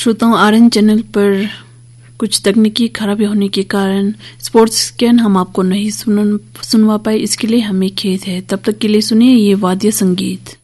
श्रोताओं, RN channel पर कुछ तकनीकी खराबी होने के कारण स्पोर्ट्स स्कैन हम आपको नहीं सुनवा पाए। इसके लिए हमें खेद है। तब तक के लिए सुनिए ये वाद्य संगीत।